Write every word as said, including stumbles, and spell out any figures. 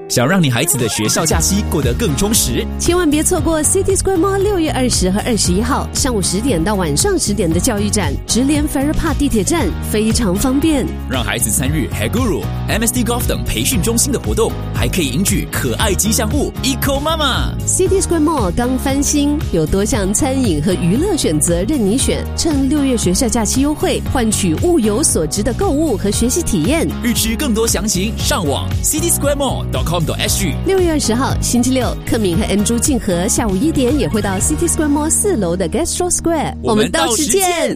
想让你孩子的学校假期过得更充实， 千万别错过 City Square Mall 六月二十和二十一号上午十点到晚上十点的教育展，直连 Farrer Park 地铁站，非常方便。 让孩子参与 Haguru、M S D Golf 等培训中心的活动，还可以赢取可爱吉祥物 Eco Mama。 City Square Mall 刚翻新，有多项餐饮和娱乐选择任你选，趁六月学校假期优惠，换取物有所值的购物和学习体验。 预知更多详情，上网 city square mall dot com dot s g。 六月二十号星期六，克敏和 Andrew 静和下午一点也会到 City Square Mall 四楼的 Gastro Square， 我们到时见。